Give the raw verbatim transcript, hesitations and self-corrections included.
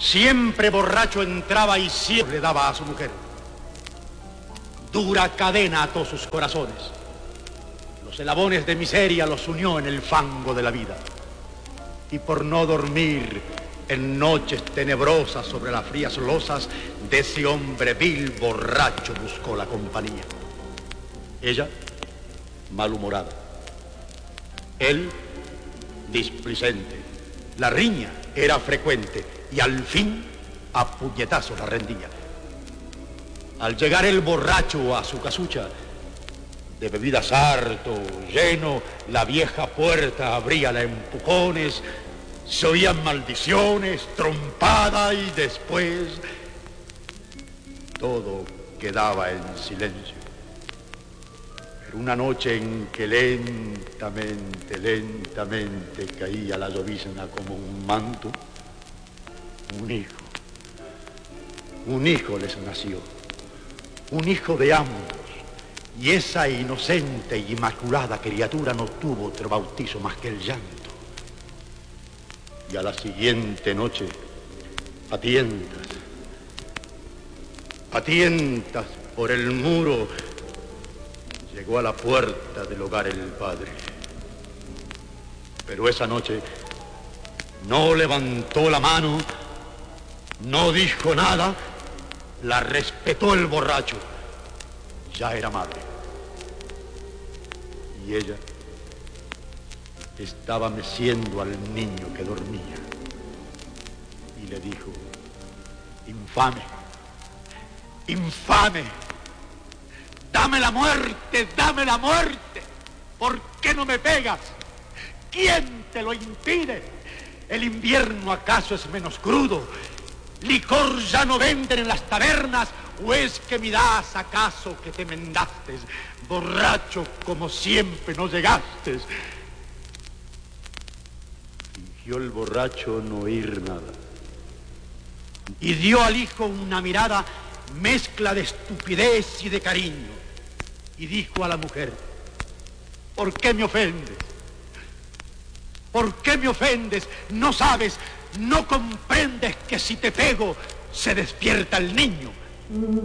Siempre borracho entraba y siempre le daba a su mujer. Dura cadena ató sus corazones. Los eslabones de miseria los unió en el fango de la vida. Y por no dormir en noches tenebrosas sobre las frías losas, de ese hombre vil borracho buscó la compañía. Ella, malhumorada. Él, displicente. La riña era frecuente y al fin a puñetazos la rendía. Al llegar el borracho a su casucha, de bebidas harto, lleno, la vieja puerta abría a empujones, se oían maldiciones, trompada y después todo quedaba en silencio. Pero una noche en que lentamente, lentamente caía la llovizna como un manto, un hijo, un hijo les nació, un hijo de ambos. Y esa inocente e inmaculada criatura no tuvo otro bautizo más que el llanto. Y a la siguiente noche, a tientas, a tientas por el muro, llegó a la puerta del hogar el padre. Pero esa noche no levantó la mano, no dijo nada, la respetó el borracho. Ya era madre. Y ella estaba meciendo al niño que dormía. Y le dijo: infame, infame, dame la muerte, dame la muerte. ¿Por qué no me pegas? ¿Quién te lo impide? ¿El invierno acaso es menos crudo? ¿Licor ya no venden en las tabernas? ¿O es que mirás acaso que te mendaste? Borracho como siempre no llegaste. Fingió el borracho no oír nada. Y dio al hijo una mirada mezcla de estupidez y de cariño. Y dijo a la mujer: ¿por qué me ofendes? ¿Por qué me ofendes? ¿No sabes, no comprendes que si te pego se despierta el niño?